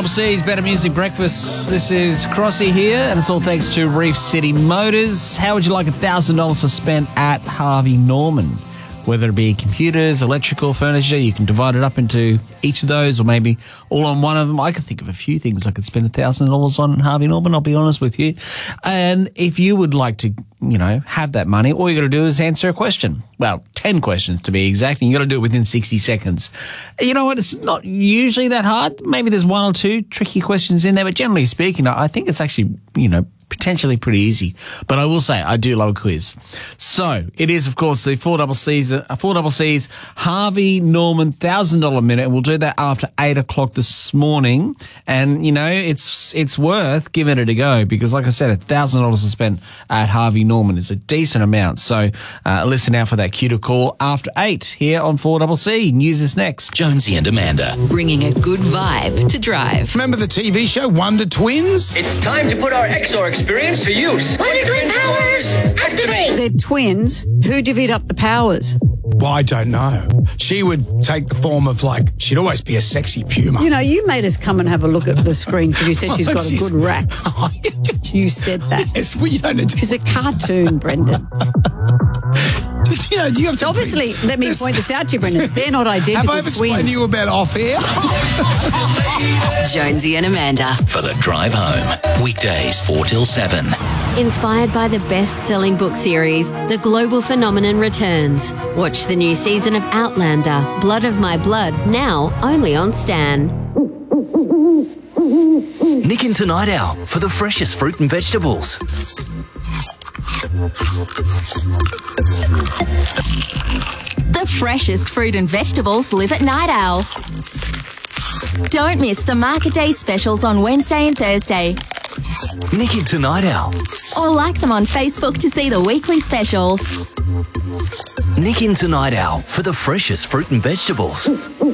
4CC's Better Music Breakfast. This is Crossy here, and it's all thanks to Reef City Motors. How would you like $1,000 to spend at Harvey Norman? Whether it be computers, electrical, furniture, you can divide it up into each of those or maybe all on one of them. I could think of a few things I could spend $1,000 on at Harvey Norman, I'll be honest with you. And if you would like to, have that money, all you got to do is answer a question. Well, 10 questions to be exact, and you got to do it within 60 seconds. You know what? It's not usually that hard. Maybe there's one or two tricky questions in there, but generally speaking, I think it's actually, potentially pretty easy. But I will say, I do love a quiz. So it is, of course, the 4CC's Harvey Norman $1,000 minute. And we'll do that after 8 o'clock this morning. And, it's worth giving it a go because, like I said, $1,000 to spend at Harvey Norman is a decent amount. So listen out for that cue to call after 8 here on 4CC. News is next. Jonesy and Amanda. Bringing a good vibe to drive. Remember the TV show Wonder Twins? It's time to put our XR experience to use. Wonder Twin powers, activate! They're twins. Who divvied up the powers? Well, I don't know. She would take the form of, she'd always be a sexy puma. You made us come and have a look at the screen because you said she's got a good rack. You said that. Yes, well, you don't need to. She's a cartoon, Brendan. Do you have to obviously, let me point this out to you, Brendan. They're not identical twins. Have I explained to you about off-air? Jonesy and Amanda. For the drive home. Weekdays 4 till 7. Inspired by the best-selling book series, The Global Phenomenon returns. Watch the new season of Outlander, Blood of My Blood, now only on Stan. Nick into Night Owl for the freshest fruit and vegetables. The freshest fruit and vegetables live at Night Owl. Don't miss the Market Day specials on Wednesday and Thursday. Nick into Night Owl. Or like them on Facebook to see the weekly specials. Nick into Night Owl for the freshest fruit and vegetables.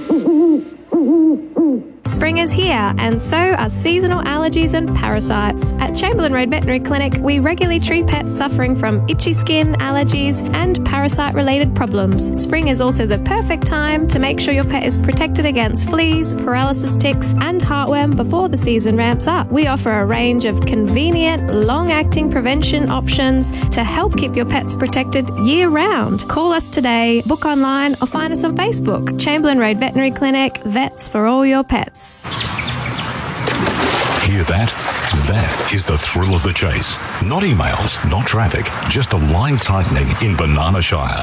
Spring is here, and so are seasonal allergies and parasites. At Chamberlain Road Veterinary Clinic, we regularly treat pets suffering from itchy skin, allergies, and parasite-related problems. Spring is also the perfect time to make sure your pet is protected against fleas, paralysis ticks, and heartworm before the season ramps up. We offer a range of convenient, long-acting prevention options to help keep your pets protected year-round. Call us today, book online, or find us on Facebook. Chamberlain Road Veterinary Clinic, vets for all your pets. Hear that? That is the thrill of the chase. Not emails, not traffic, just a line tightening in Banana Shire.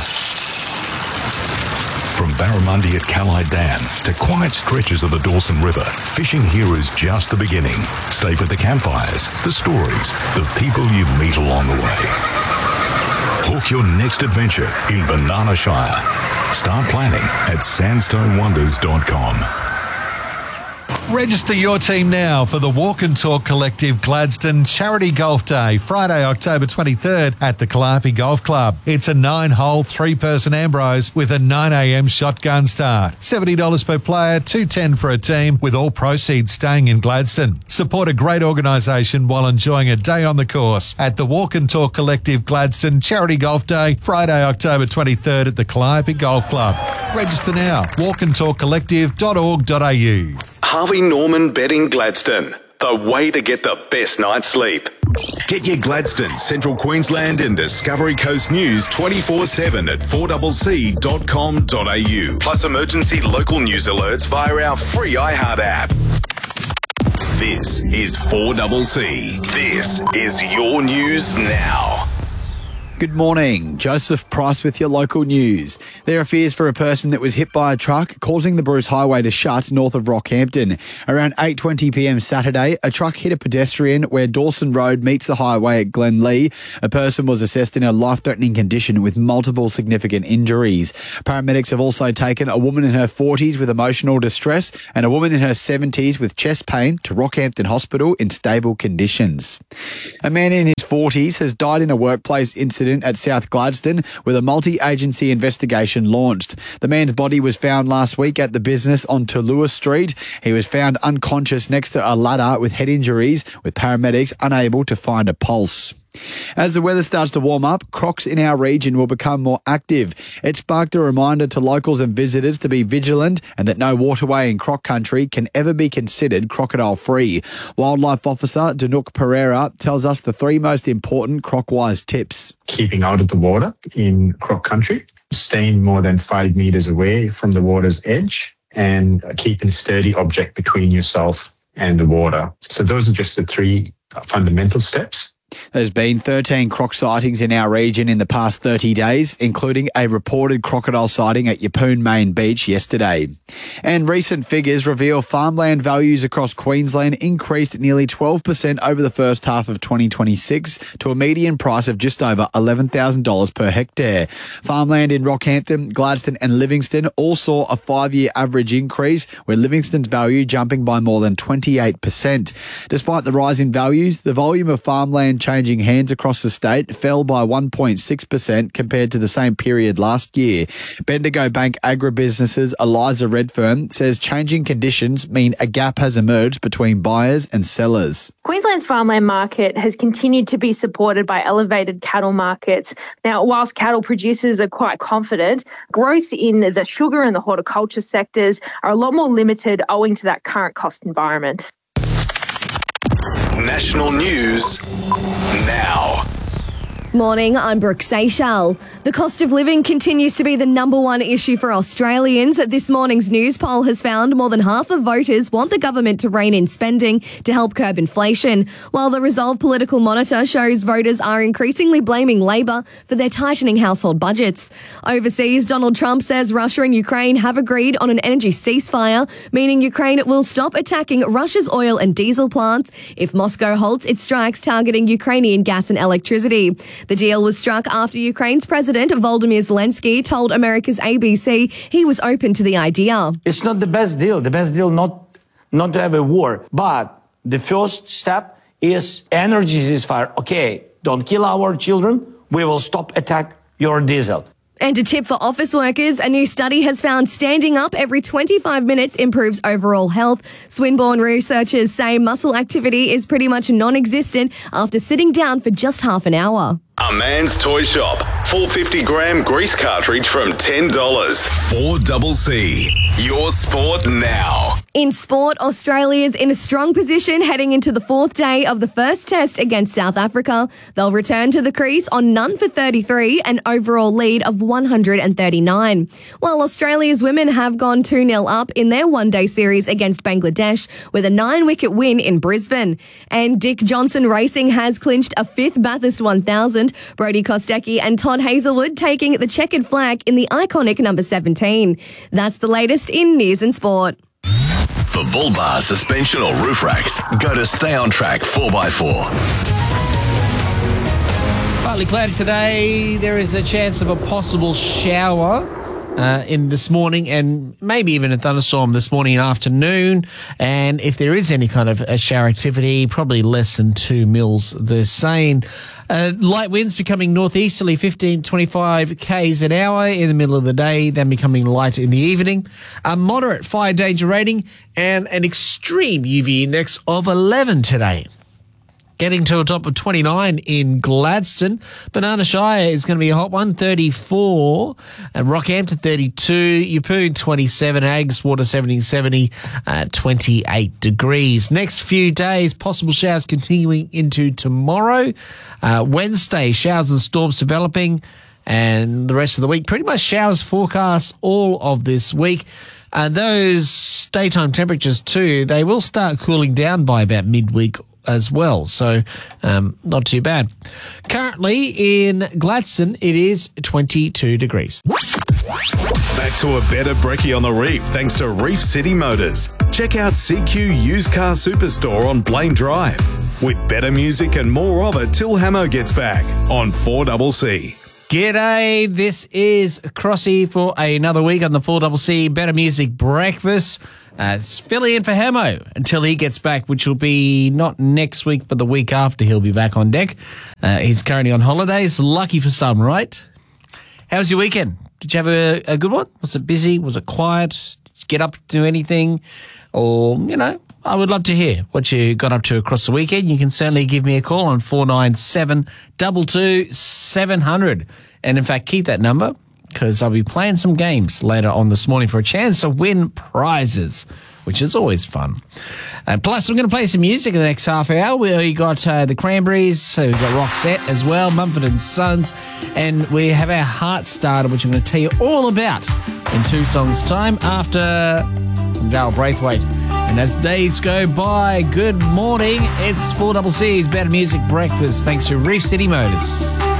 From Barramundi at Callide Dam to quiet stretches of the Dawson River, fishing here is just the beginning. Stay for the campfires, the stories, the people you meet along the way. Hook your next adventure in Banana Shire. Start planning at sandstonewonders.com. Register your team now for the Walk and Talk Collective Gladstone Charity Golf Day, Friday, October 23rd at the Calliope Golf Club. It's a 9-hole, 3-person Ambrose with a 9 a.m. shotgun start. $70 per player, $210 for a team, with all proceeds staying in Gladstone. Support a great organisation while enjoying a day on the course at the Walk and Talk Collective Gladstone Charity Golf Day, Friday, October 23rd at the Calliope Golf Club. Register now, walkandtalkcollective.org.au. Harvey Norman Bedding Gladstone, the way to get the best night's sleep. Get your Gladstone, Central Queensland and Discovery Coast news 24/7 at 4cc.com.au. Plus emergency local news alerts via our free iHeart app. This is 4CC. This is your news now. Good morning. Joseph Price with your local news. There are fears for a person that was hit by a truck, causing the Bruce Highway to shut north of Rockhampton. Around 8:20pm Saturday, a truck hit a pedestrian where Dawson Road meets the highway at Glenlee. A person was assessed in a life-threatening condition with multiple significant injuries. Paramedics have also taken a woman in her 40s with emotional distress and a woman in her 70s with chest pain to Rockhampton Hospital in stable conditions. A man in his 40s has died in a workplace incident at South Gladstone with a multi-agency investigation launched. The man's body was found last week at the business on Tulua Street. He was found unconscious next to a ladder with head injuries, with paramedics unable to find a pulse. As the weather starts to warm up, crocs in our region will become more active. It sparked a reminder to locals and visitors to be vigilant and that no waterway in croc country can ever be considered crocodile-free. Wildlife Officer Danuk Pereira tells us the 3 most important croc-wise tips. Keeping out of the water in croc country, staying more than 5 meters away from the water's edge, and keeping a sturdy object between yourself and the water. So those are just the 3 fundamental steps. There's been 13 croc sightings in our region in the past 30 days, including a reported crocodile sighting at Yeppoon Main Beach yesterday. And recent figures reveal farmland values across Queensland increased nearly 12% over the first half of 2026 to a median price of just over $11,000 per hectare. Farmland in Rockhampton, Gladstone and Livingston all saw a 5-year average increase, with Livingston's value jumping by more than 28%. Despite the rise in values, the volume of farmland changing hands across the state fell by 1.6% compared to the same period last year. Bendigo Bank Agribusinesses Eliza Redfern says changing conditions mean a gap has emerged between buyers and sellers. Queensland's farmland market has continued to be supported by elevated cattle markets. Now, whilst cattle producers are quite confident, growth in the sugar and the horticulture sectors are a lot more limited owing to that current cost environment. National news now. Morning, I'm Brooke Seychelles. The cost of living continues to be the number one issue for Australians. This morning's news poll has found more than half of voters want the government to rein in spending to help curb inflation, while the Resolve Political Monitor shows voters are increasingly blaming Labor for their tightening household budgets. Overseas, Donald Trump says Russia and Ukraine have agreed on an energy ceasefire, meaning Ukraine will stop attacking Russia's oil and diesel plants if Moscow halts its strikes targeting Ukrainian gas and electricity. The deal was struck after Ukraine's President Volodymyr Zelensky told America's ABC he was open to the idea. It's not the best deal. The best deal not to have a war. But the first step is energy ceasefire. Okay, don't kill our children. We will stop attack your diesel. And a tip for office workers, a new study has found standing up every 25 minutes improves overall health. Swinburne researchers say muscle activity is pretty much non-existent after sitting down for just half an hour. A Man's Toy Shop. 450-gram grease cartridge from $10. 4CC. Your sport now. In sport, Australia's in a strong position heading into the 4th day of the first test against South Africa. They'll return to the crease on none for 33, an overall lead of 139. While Australia's women have gone 2-0 up in their one-day series against Bangladesh with a 9-wicket win in Brisbane. And Dick Johnson Racing has clinched a 5th Bathurst 1000, Brodie Kostecki and Todd Hazelwood taking the checkered flag in the iconic number 17. That's the latest in news and sport. For bull bar, suspension or roof racks, go to Stay On Track 4x4. Partly cloudy today. There is a chance of a possible shower in this morning and maybe even a thunderstorm this morning and afternoon. And if there is any kind of a shower activity, probably less than 2 mils, they're saying. Light winds becoming northeasterly 15-25 k's an hour in the middle of the day, then becoming light in the evening. A moderate fire danger rating and an extreme UV index of 11 today. Getting to a top of 29 in Gladstone. Banana Shire is going to be a hot one, 34. Rockhampton, 32. Yeppoon, 27. Agswater, 70, 28 degrees. Next few days, possible showers continuing into tomorrow. Wednesday, showers and storms developing. And the rest of the week, pretty much showers forecast all of this week. Those daytime temperatures too, they will start cooling down by about midweek as well, so not too bad. Currently in Gladstone, it is 22 degrees. Back to a better brekkie on the reef thanks to Reef City Motors. Check out CQ Used Car Superstore on Blaine Drive. With better music and more of it till Hamo gets back on 4CC. G'day, this is Crossy for another week on the 4CC Better Music Breakfast. It's filling in for Hamo until he gets back, which will be not next week, but the week after he'll be back on deck. He's currently on holidays. Lucky for some, right? How was your weekend? Did you have a good one? Was it busy? Was it quiet? Did you get up to do anything? Or, I would love to hear what you got up to across the weekend. You can certainly give me a call on 497 22 700. And in fact, keep that number because I'll be playing some games later on this morning for a chance to win prizes, which is always fun. Plus, we're going to play some music in the next half hour. We got the Cranberries, so we've got Roxette as well, Mumford & Sons, and we have our Heart Starter, which I'm going to tell you all about in 2 songs' time after some Dale Braithwaite. And as days go by, good morning. It's 4CC's Better Music Breakfast, thanks to Reef City Motors.